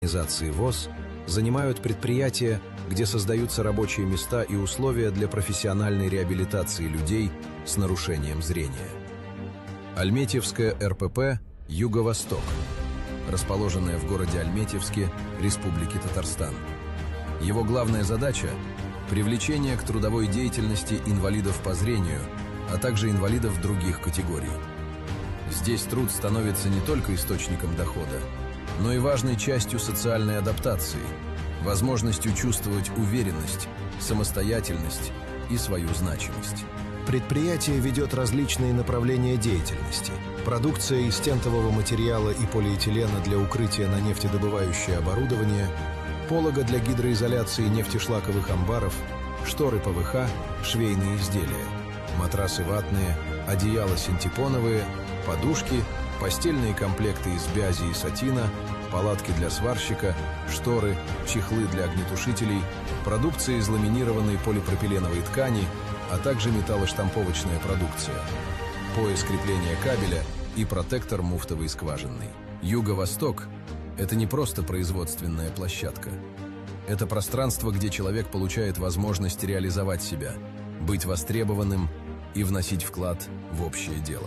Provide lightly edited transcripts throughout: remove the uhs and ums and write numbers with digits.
организации ВОС занимают предприятия, где создаются рабочие места и условия для профессиональной реабилитации людей с нарушением зрения. Альметьевская РПП «Юго-Восток», расположенная в городе Альметьевске, Республики Татарстан. Его главная задача – привлечение к трудовой деятельности инвалидов по зрению, а также инвалидов других категорий. Здесь труд становится не только источником дохода, но и важной частью социальной адаптации, возможностью чувствовать уверенность, самостоятельность и свою значимость. Предприятие ведет различные направления деятельности. Продукция из стентового материала и полиэтилена для укрытия на нефтедобывающее оборудование, полога для гидроизоляции нефтешлаковых амбаров, шторы ПВХ, швейные изделия, матрасы ватные, одеяла синтепоновые, подушки, постельные комплекты из бязи и сатина, палатки для сварщика, шторы, чехлы для огнетушителей, продукция из ламинированной полипропиленовой ткани, а также металлоштамповочная продукция, пояс крепления кабеля и протектор муфтовой скважинной. Юго-Восток – это не просто производственная площадка. Это пространство, где человек получает возможность реализовать себя, быть востребованным и вносить вклад в общее дело.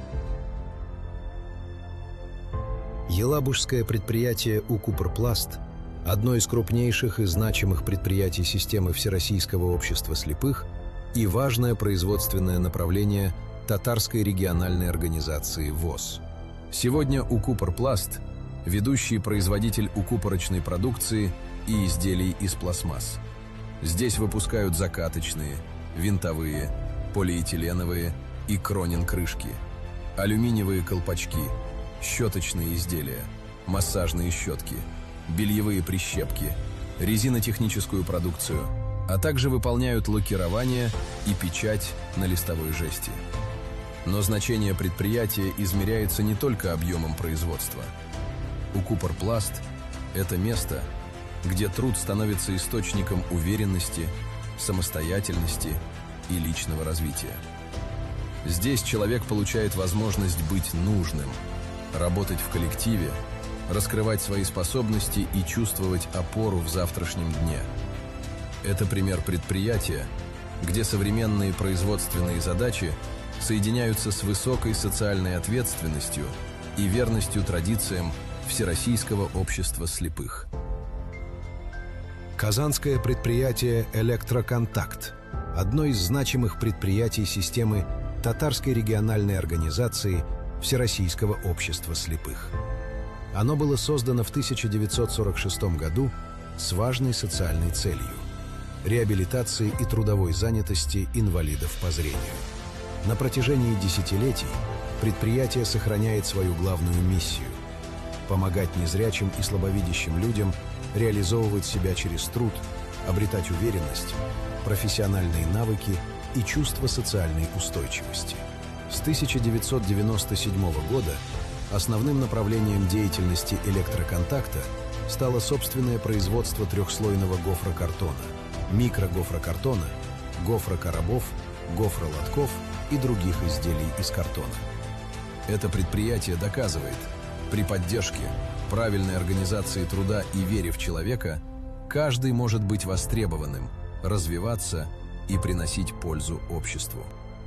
Елабужское предприятие «Укупорпласт» – одно из крупнейших и значимых предприятий системы Всероссийского общества слепых и важное производственное направление Татарской региональной организации ВОС. Сегодня «Укупорпласт» – ведущий производитель укупорочной продукции и изделий из пластмасс. Здесь выпускают закаточные, винтовые, полиэтиленовые и кронин-крышки, алюминиевые колпачки, щеточные изделия, массажные щетки, бельевые прищепки, резинотехническую продукцию, а также выполняют лакирование и печать на листовой жести. Но значение предприятия измеряется не только объемом производства. «Укупорпласт» – это место, где труд становится источником уверенности, самостоятельности и личного развития. Здесь человек получает возможность быть нужным, работать в коллективе, раскрывать свои способности и чувствовать опору в завтрашнем дне. Это пример предприятия, где современные производственные задачи соединяются с высокой социальной ответственностью и верностью традициям Всероссийского общества слепых. Казанское предприятие «Электроконтакт» – одно из значимых предприятий системы Татарской региональной организации Всероссийского общества слепых. Оно было создано в 1946 году с важной социальной целью – реабилитации и трудовой занятости инвалидов по зрению. На протяжении десятилетий предприятие сохраняет свою главную миссию – помогать незрячим и слабовидящим людям реализовывать себя через труд, обретать уверенность, профессиональные навыки и чувство социальной устойчивости. С 1997 года основным направлением деятельности «Электроконтакта» стало собственное производство трехслойного гофрокартона, микрогофрокартона, гофрокоробов, гофролотков и других изделий из картона. Это предприятие доказывает, при поддержке, правильной организации труда и вере в человека, каждый может быть востребованным, развиваться и приносить пользу обществу.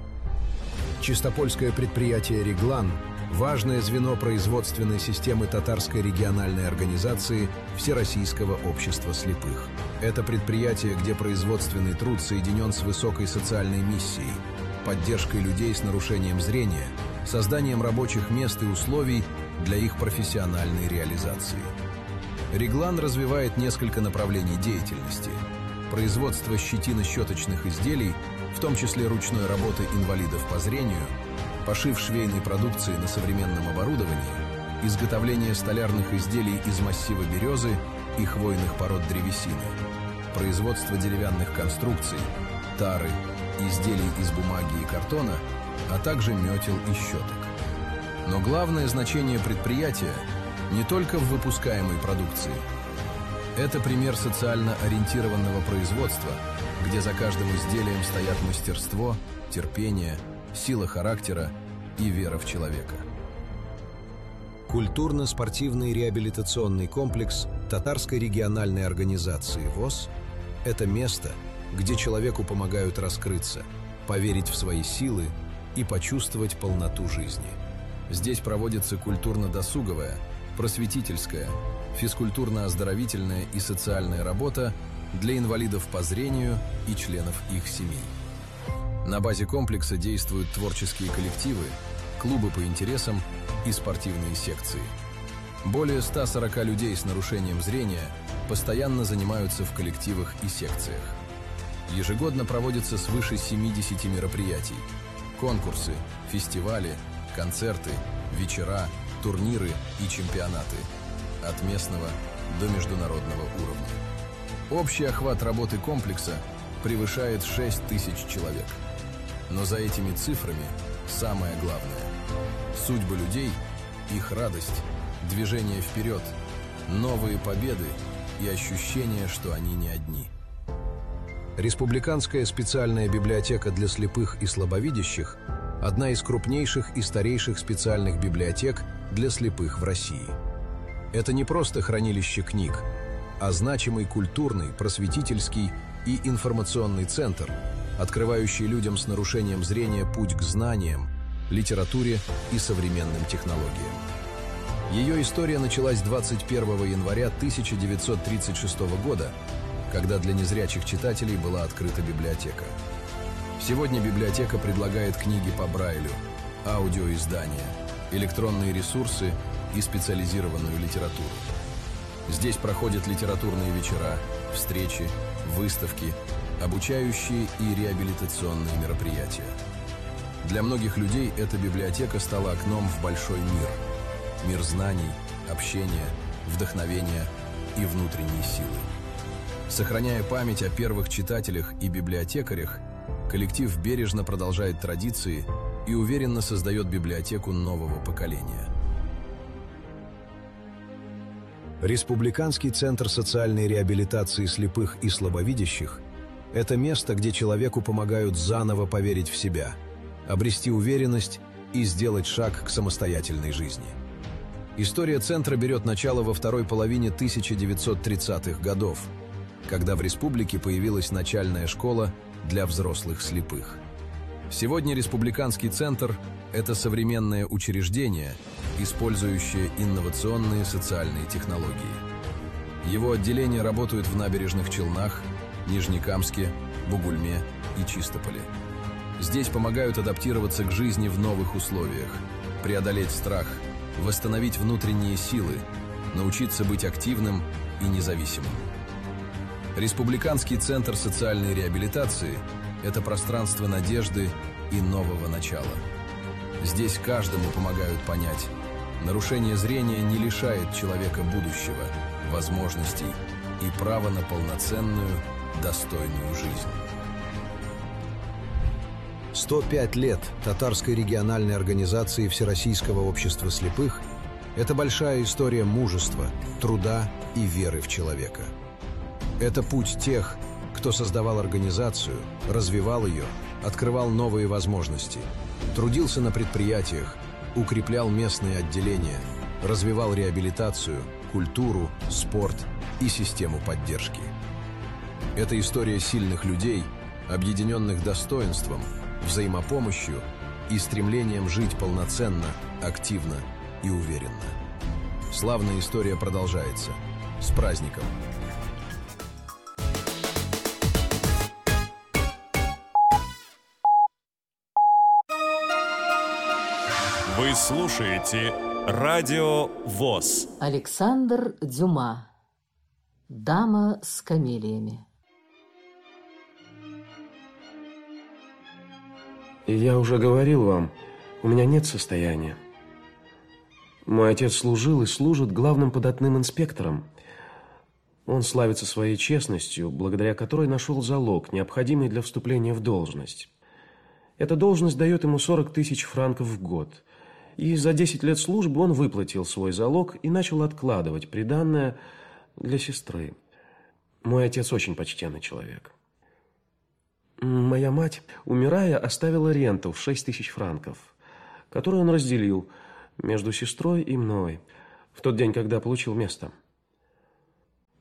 Чистопольское предприятие «Реглан» – важное звено производственной системы Татарской региональной организации Всероссийского общества слепых. Это предприятие, где производственный труд соединен с высокой социальной миссией, поддержкой людей с нарушением зрения, созданием рабочих мест и условий для их профессиональной реализации. «Реглан» развивает несколько направлений деятельности: производство щетино-щеточных изделий, в том числе ручной работы инвалидов по зрению, пошив швейной продукции на современном оборудовании, изготовление столярных изделий из массива березы и хвойных пород древесины, производство деревянных конструкций, тары, изделий из бумаги и картона, а также метел и щеток. Но главное значение предприятия не только в выпускаемой продукции. Это пример социально ориентированного производства, где за каждым изделием стоят мастерство, терпение, сила характера и вера в человека. Культурно-спортивный реабилитационный комплекс Татарской региональной организации ВОС – это место, где человеку помогают раскрыться, поверить в свои силы и почувствовать полноту жизни. Здесь проводится культурно-досуговая, просветительская, физкультурно-оздоровительная и социальная работа для инвалидов по зрению и членов их семей. На базе комплекса действуют творческие коллективы, клубы по интересам и спортивные секции. Более 140 людей с нарушением зрения постоянно занимаются в коллективах и секциях. Ежегодно проводится свыше 70 мероприятий, конкурсы, фестивали, концерты, вечера, турниры и чемпионаты от местного до международного уровня. Общий охват работы комплекса превышает 6 тысяч человек. Но за этими цифрами самое главное – судьбы людей, их радость, движение вперед, новые победы и ощущение, что они не одни. Республиканская специальная библиотека для слепых и слабовидящих – одна из крупнейших и старейших специальных библиотек для слепых в России. Это не просто хранилище книг, а значимый культурный, просветительский и информационный центр, открывающий людям с нарушением зрения путь к знаниям, литературе и современным технологиям. Ее история началась 21 января 1936 года, когда для незрячих читателей была открыта библиотека. Сегодня библиотека предлагает книги по Брайлю, аудиоиздания, электронные ресурсы и специализированную литературу. Здесь проходят литературные вечера, встречи, выставки, обучающие и реабилитационные мероприятия. Для многих людей эта библиотека стала окном в большой мир. Мир знаний, общения, вдохновения и внутренней силы. Сохраняя память о первых читателях и библиотекарях, коллектив бережно продолжает традиции и уверенно создает библиотеку нового поколения. Республиканский центр социальной реабилитации слепых и слабовидящих – это место, где человеку помогают заново поверить в себя, обрести уверенность и сделать шаг к самостоятельной жизни. История центра берет начало во второй половине 1930-х годов, когда в республике появилась начальная школа для взрослых слепых. Сегодня Республиканский центр – это современное учреждение, использующее инновационные социальные технологии. Его отделения работают в Набережных Челнах, Нижнекамске, Бугульме и Чистополе. Здесь помогают адаптироваться к жизни в новых условиях, преодолеть страх, восстановить внутренние силы, научиться быть активным и независимым. Республиканский центр социальной реабилитации – это пространство надежды и нового начала. Здесь каждому помогают понять, нарушение зрения не лишает человека будущего, возможностей и права на полноценную, достойную жизнь. 105 лет Татарской региональной организации Всероссийского общества слепых – это большая история мужества, труда и веры в человека. Это путь тех, кто создавал организацию, развивал ее, открывал новые возможности, трудился на предприятиях, укреплял местные отделения, развивал реабилитацию, культуру, спорт и систему поддержки. Это история сильных людей, объединенных достоинством, взаимопомощью и стремлением жить полноценно, активно и уверенно. Славная история продолжается. С праздником! Вы слушаете Радио ВОС. Александр Дюма. Дама с камелиями. И я уже говорил вам, у меня нет состояния. Мой отец служил и служит главным податным инспектором. Он славится своей честностью, благодаря которой нашел залог, необходимый для вступления в должность. Эта должность дает ему 40 тысяч франков в год. И за 10 лет службы он выплатил свой залог и начал откладывать приданное для сестры. Мой отец очень почтенный человек. Моя мать, умирая, оставила ренту в 6 тысяч франков, которую он разделил между сестрой и мной в тот день, когда получил место.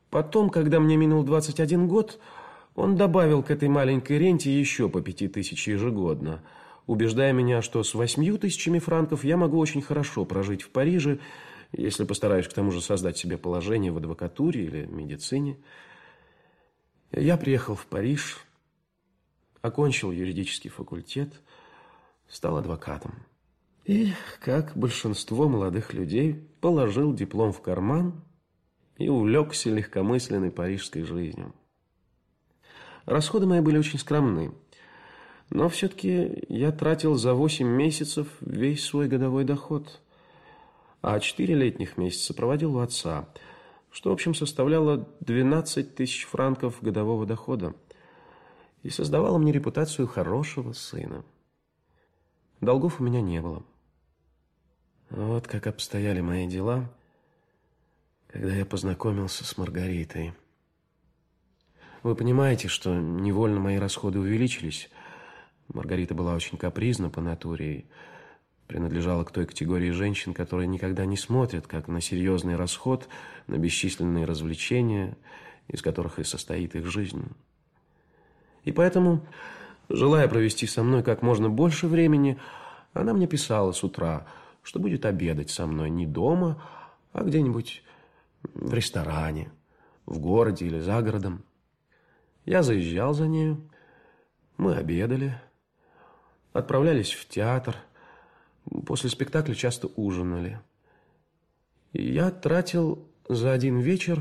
Потом, когда мне минул 21 год, он добавил к этой маленькой ренте еще по 5000 ежегодно, убеждая меня, что с 8000 франков я могу очень хорошо прожить в Париже, если постараюсь к тому же создать себе положение в адвокатуре или медицине. Я приехал в Париж, окончил юридический факультет, стал адвокатом. И, как большинство молодых людей, положил диплом в карман и увлекся легкомысленной парижской жизнью. Расходы мои были очень скромны, но все-таки я тратил за 8 месяцев весь свой годовой доход, а 4 летних месяца проводил у отца, что в общем составляло 12 000 франков годового дохода и создавало мне репутацию хорошего сына. Долгов у меня не было. Вот как обстояли мои дела, когда я познакомился с Маргаритой. Вы понимаете, что невольно мои расходы увеличились. Маргарита была очень капризна по натуре и принадлежала к той категории женщин, которые никогда не смотрят как на серьезный расход, на бесчисленные развлечения, из которых и состоит их жизнь. И поэтому, желая провести со мной как можно больше времени, она мне писала с утра, что будет обедать со мной не дома, а где-нибудь в ресторане, в городе или за городом. Я заезжал за нею, мы обедали, отправлялись в театр, после спектакля часто ужинали. И я тратил за один вечер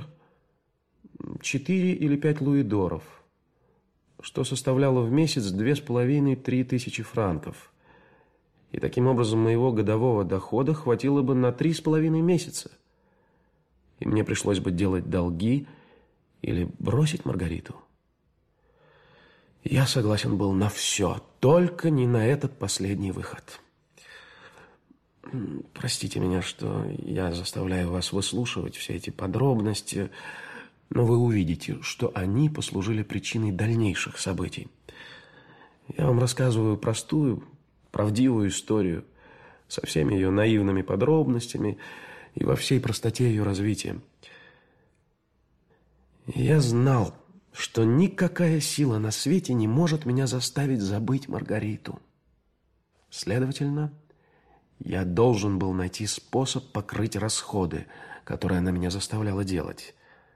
4 или 5 луидоров, что составляло в месяц 2500–3 тысячи франков. И таким образом моего годового дохода хватило бы на 3,5 месяца. И мне пришлось бы делать долги или бросить Маргариту. Я согласен был на все, только не на этот последний выход. Простите меня, что я заставляю вас выслушивать все эти подробности, но вы увидите, что они послужили причиной дальнейших событий. Я вам рассказываю простую, правдивую историю со всеми ее наивными подробностями и во всей простоте ее развития. Я знал, что никакая сила на свете не может меня заставить забыть Маргариту. Следовательно, я должен был найти способ покрыть расходы, которые она меня заставляла делать.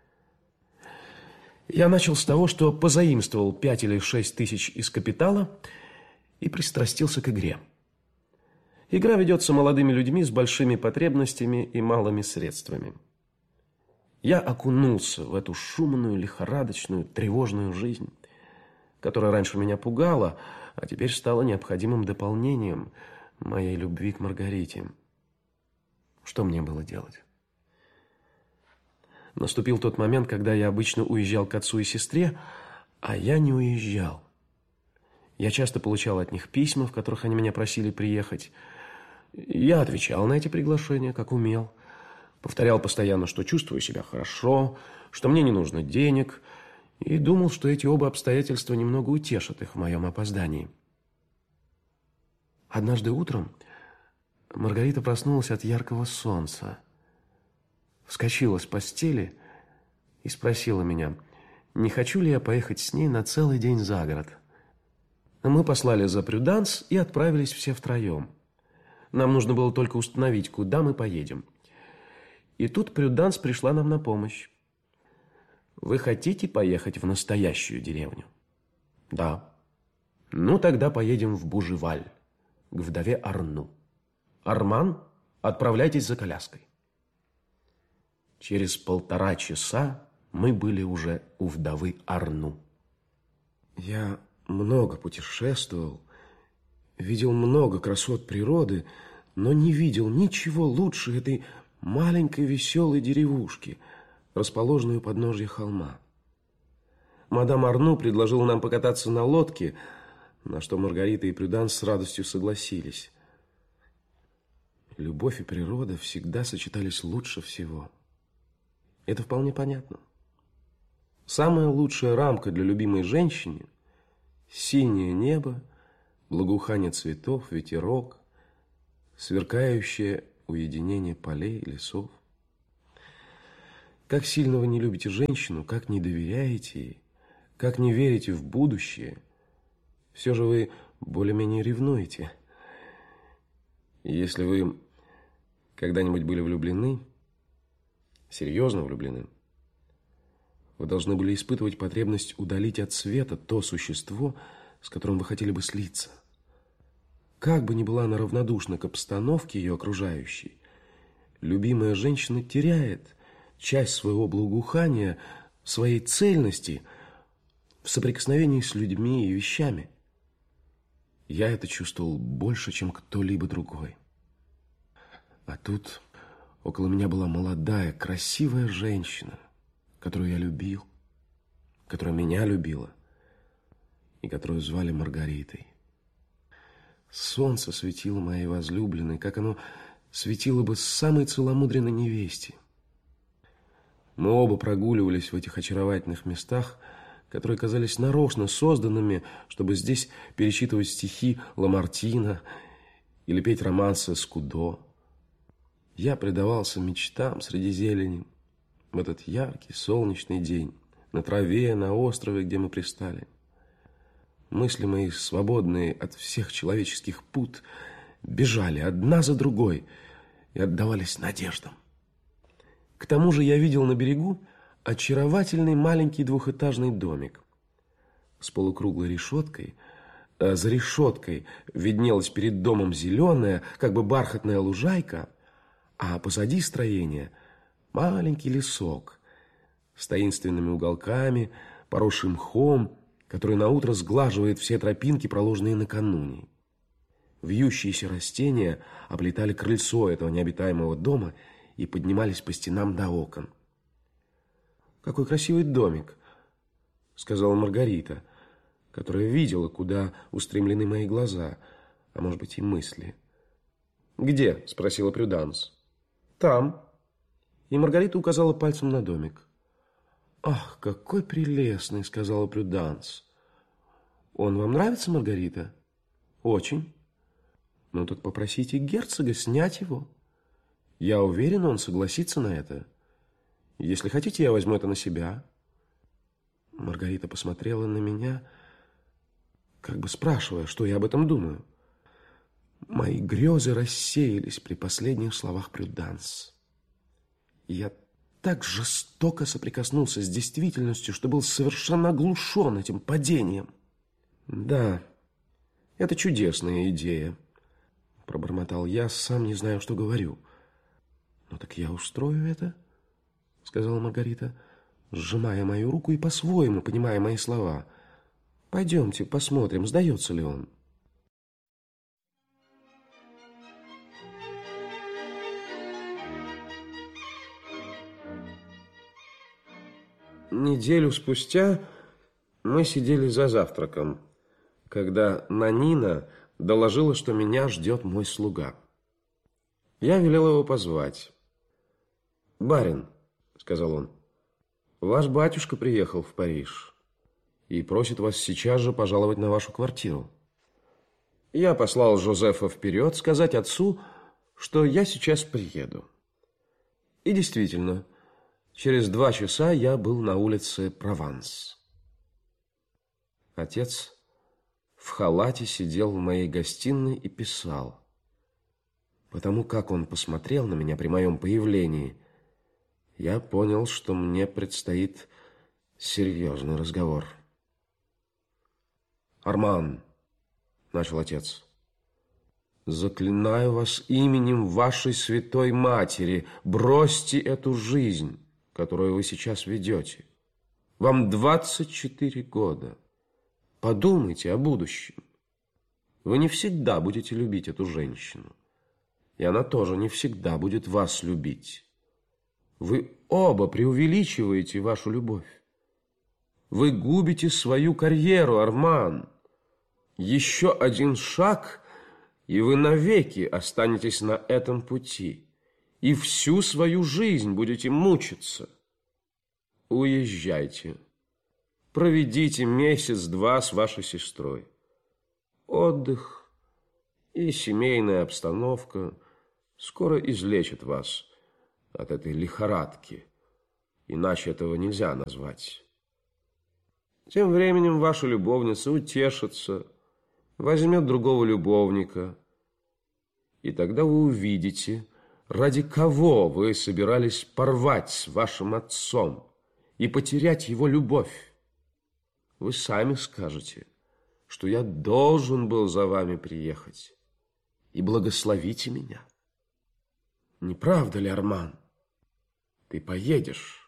Я начал с того, что позаимствовал 5 или 6 тысяч из капитала и пристрастился к игре. Игра ведется молодыми людьми с большими потребностями и малыми средствами. Я окунулся в эту шумную, лихорадочную, тревожную жизнь, которая раньше меня пугала, а теперь стала необходимым дополнением моей любви к Маргарите. Что мне было делать? Наступил тот момент, когда я обычно уезжал к отцу и сестре, а я не уезжал. Я часто получал от них письма, в которых они меня просили приехать. Я отвечал на эти приглашения, как умел. Повторял постоянно, что чувствую себя хорошо, что мне не нужно денег, и думал, что эти оба обстоятельства немного утешат их в моем опоздании. Однажды утром Маргарита проснулась от яркого солнца, вскочила с постели и спросила меня, не хочу ли я поехать с ней на целый день за город. Мы послали за Прюданс и отправились все втроем. Нам нужно было только установить, куда мы поедем. И тут Прюданс пришла нам на помощь. Вы хотите поехать в настоящую деревню? Да. Ну, тогда поедем в Бужеваль, к вдове Арну. Арман, отправляйтесь за коляской. Через 1,5 часа мы были уже у вдовы Арну. Я много путешествовал, видел много красот природы, но не видел ничего лучше этой маленькой веселой деревушки, расположенной у подножья холма. Мадам Арну предложила нам покататься на лодке, на что Маргарита и Прюданс с радостью согласились. Любовь и природа всегда сочетались лучше всего. Это вполне понятно. Самая лучшая рамка для любимой женщины – синее небо, благоухание цветов, ветерок, сверкающее уединение полей и лесов. Как сильно вы не любите женщину, как не доверяете ей, как не верите в будущее, все же вы более-менее ревнуете. И если вы когда-нибудь были влюблены, серьезно влюблены, вы должны были испытывать потребность удалить от света то существо, с которым вы хотели бы слиться. Как бы ни была она равнодушна к обстановке ее окружающей, любимая женщина теряет часть своего благоухания, своей цельности в соприкосновении с людьми и вещами. Я это чувствовал больше, чем кто-либо другой. А тут около меня была молодая, красивая женщина, которую я любил, которая меня любила и которую звали Маргаритой. Солнце светило моей возлюбленной, как оно светило бы самой целомудренной невесте. Мы оба прогуливались в этих очаровательных местах, которые казались нарочно созданными, чтобы здесь перечитывать стихи Ламартина или петь романсы Скудо. Я предавался мечтам среди зелени в этот яркий солнечный день, на траве, на острове, где мы пристали. Мысли мои, свободные от всех человеческих пут, бежали одна за другой и отдавались надеждам. К тому же я видел на берегу очаровательный маленький двухэтажный домик с полукруглой решеткой. За решеткой виднелась перед домом зеленая, как бы бархатная лужайка, а позади строения маленький лесок с таинственными уголками, поросшим мхом, который наутро сглаживает все тропинки, проложенные накануне. Вьющиеся растения оплетали крыльцо этого необитаемого дома и поднимались по стенам до окон. «Какой красивый домик!» — сказала Маргарита, которая видела, куда устремлены мои глаза, а может быть и мысли. «Где?» — спросила Прюданс. «Там». И Маргарита указала пальцем на домик. «Ах, какой прелестный!» — сказала Прюданс. «Он вам нравится, Маргарита?» «Очень». «Ну так попросите герцога снять его. Я уверена, он согласится на это. Если хотите, я возьму это на себя». Маргарита посмотрела на меня, как бы спрашивая, что я об этом думаю. Мои грезы рассеялись при последних словах Прюданс. И я так жестоко соприкоснулся с действительностью, что был совершенно оглушен этим падением. «Да, это чудесная идея», — пробормотал я, сам не знаю, что говорю. «Ну так я устрою это», — сказала Маргарита, сжимая мою руку и по-своему понимая мои слова. «Пойдемте посмотрим, сдается ли он». Неделю спустя мы сидели за завтраком, когда Нанина доложила, что меня ждет мой слуга. Я велел его позвать. «Барин», — сказал он, — «ваш батюшка приехал в Париж и просит вас сейчас же пожаловать на вашу квартиру». Я послал Жозефа вперед сказать отцу, что я сейчас приеду. И действительно, через 2 часа я был на улице Прованс. Отец в халате сидел в моей гостиной и писал. Потому как он посмотрел на меня при моем появлении, я понял, что мне предстоит серьезный разговор. «Арман», — начал отец, — «заклинаю вас именем вашей святой матери, бросьте эту жизнь, которую вы сейчас ведете. Вам 24 года. Подумайте о будущем. Вы не всегда будете любить эту женщину, и она тоже не всегда будет вас любить. Вы оба преувеличиваете вашу любовь. Вы губите свою карьеру, Арман. Еще один шаг, и вы навеки останетесь на этом пути, и всю свою жизнь будете мучиться. Уезжайте. Проведите месяц-два с вашей сестрой. Отдых и семейная обстановка скоро излечат вас от этой лихорадки, Иначе этого нельзя назвать. Тем временем ваша любовница утешится, возьмет другого любовника, и тогда вы увидите, ради кого вы собирались порвать с вашим отцом и потерять его любовь. Вы сами скажете, что я должен был за вами приехать, и благословите меня. Не правда ли, Арман? Ты поедешь.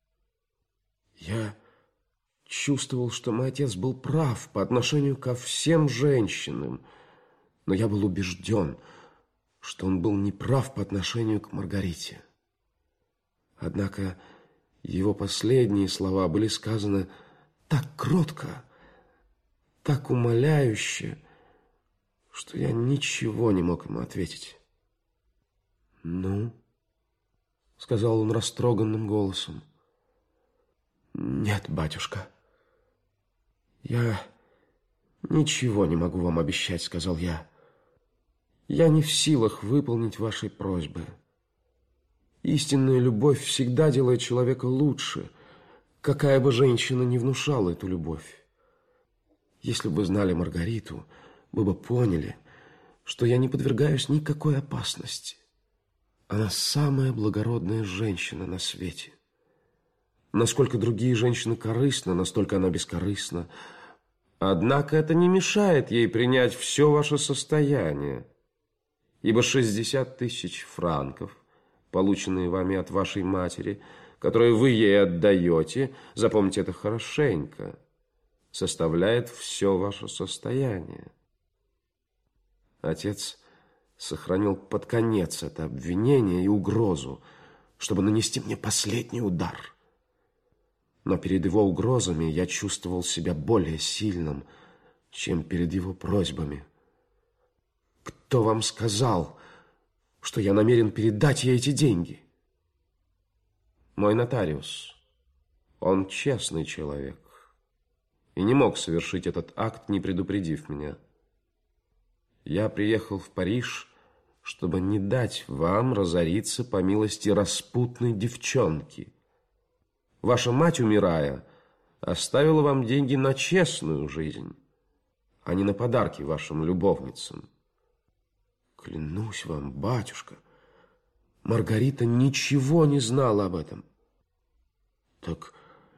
Я чувствовал, что мой отец был прав по отношению ко всем женщинам, но я был убежден, что он был неправ по отношению к Маргарите. Однако его последние слова были сказаны так кротко, так умоляюще, что я ничего не мог ему ответить. «Ну?» — сказал он растроганным голосом. «Нет, батюшка, я ничего не могу вам обещать», — сказал я. «Я не в силах выполнить вашей просьбы. Истинная любовь всегда делает человека лучше, какая бы женщина ни внушала эту любовь. Если бы вы знали Маргариту, вы бы поняли, что я не подвергаюсь никакой опасности. Она самая благородная женщина на свете. Насколько другие женщины корыстны, настолько она бескорыстна. Однако это не мешает ей принять все ваше состояние, ибо 60 000 франков, полученные вами от вашей матери, которые вы ей отдаете, запомните это хорошенько, составляет все ваше состояние». Отец сохранил под конец это обвинение и угрозу, чтобы нанести мне последний удар. Но перед его угрозами я чувствовал себя более сильным, чем перед его просьбами. «Кто вам сказал, что я намерен передать ей эти деньги?» «Мой нотариус. Он честный человек и не мог совершить этот акт, не предупредив меня. Я приехал в Париж, чтобы не дать вам разориться по милости распутной девчонки. Ваша мать, умирая, оставила вам деньги на честную жизнь, а не на подарки вашим любовницам. Клянусь вам, батюшка, Маргарита ничего не знала об этом». Так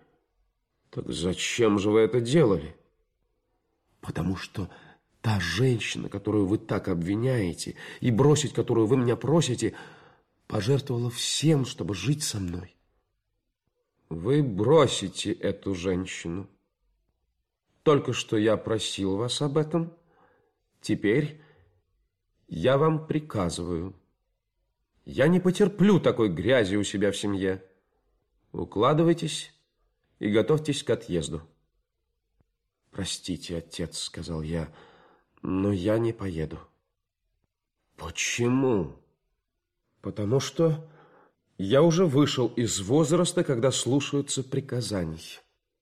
зачем же вы это делали?» «Потому что та женщина, которую вы так обвиняете, и бросить которую вы меня просите, пожертвовала всем, чтобы жить со мной». «Вы бросите эту женщину. Только что я просил вас об этом. Теперь я вам приказываю. Я не потерплю такой грязи у себя в семье. Укладывайтесь и готовьтесь к отъезду». «Простите, отец, — сказал я, — но я не поеду». «Почему?» «Потому что я уже вышел из возраста, когда слушаются приказаний».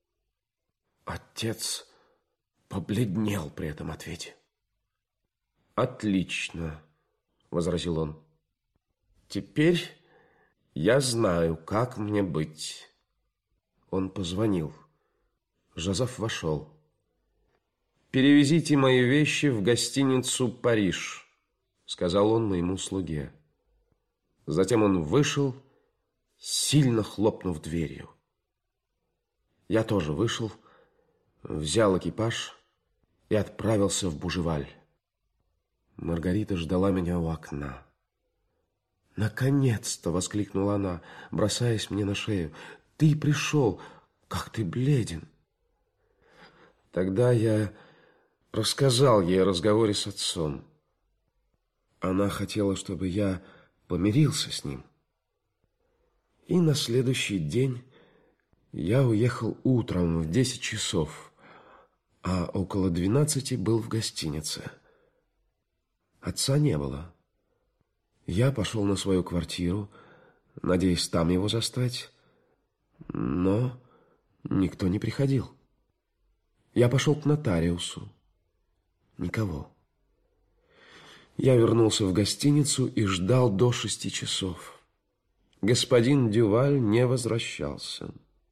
Отец побледнел при этом ответе. «Отлично, — возразил он. — Теперь я знаю, как мне быть». Он позвонил. Жозеф вошел. «Перевезите мои вещи в гостиницу «Париж», — сказал он моему слуге. Затем он вышел, сильно хлопнув дверью. Я тоже вышел, взял экипаж и отправился в Бужеваль. Маргарита ждала меня у окна. «Наконец-то!» — воскликнула она, бросаясь мне на шею. «Ты пришел! Как ты бледен!» Тогда я рассказал ей о разговоре с отцом. Она хотела, чтобы я помирился с ним. И на следующий день я уехал утром в 10 часов, а около 12 был в гостинице. Отца не было. Я пошел на свою квартиру, надеясь там его застать, но никто не приходил. Я пошел к нотариусу. Никого. Я вернулся в гостиницу и ждал до 6 часов. господин Дюваль не возвращался.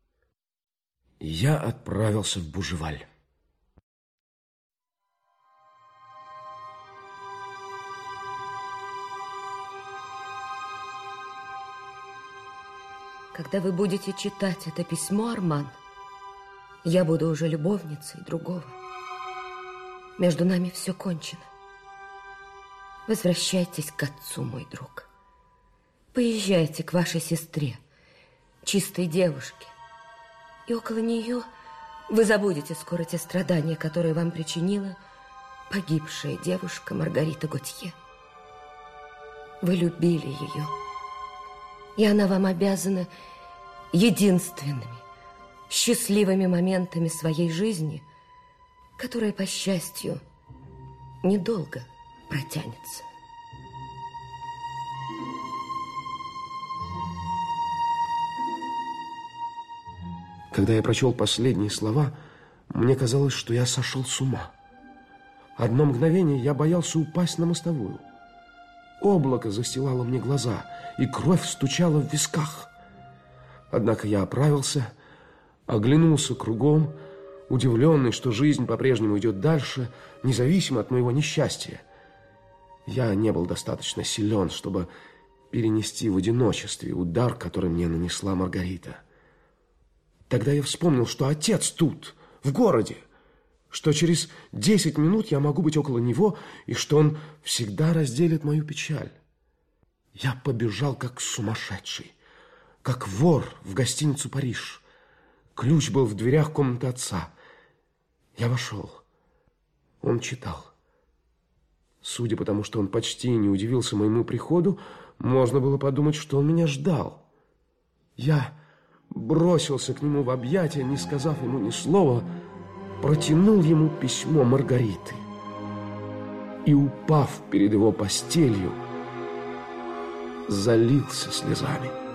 Я отправился в Бужеваль. Когда вы будете читать это письмо, Арман, я буду уже любовницей другого. Между нами все кончено. Возвращайтесь к отцу, мой друг. Поезжайте к вашей сестре, чистой девушке. И около нее вы забудете скоро те страдания, которые вам причинила погибшая девушка Маргарита Готье. Вы любили ее, и она вам обязана единственными счастливыми моментами своей жизни, которая, по счастью, недолго протянется. Когда я прочел последние слова, мне казалось, что я сошел с ума. Одно мгновение я боялся упасть на мостовую. Облако застилало мне глаза, и кровь стучала в висках. Однако я оправился, оглянулся кругом, удивленный, что жизнь по-прежнему идет дальше, независимо от моего несчастья. Я не был достаточно силен, чтобы перенести в одиночестве удар, который мне нанесла Маргарита. Тогда я вспомнил, что отец тут, в городе, что через 10 минут я могу быть около него, и что он всегда разделит мою печаль. Я побежал как сумасшедший, как вор в гостиницу «Париж». Ключ был в дверях комнаты отца. Я вошел. Он читал. Судя по тому, что он почти не удивился моему приходу, можно было подумать, что он меня ждал. Я бросился к нему в объятия, не сказав ему ни слова, протянул ему письмо Маргариты и, упав перед его постелью, залился слезами.